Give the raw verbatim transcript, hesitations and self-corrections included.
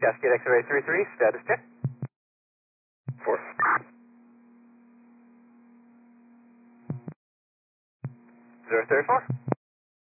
Cascade X-ray three three, status check. Four. zero thirty-four.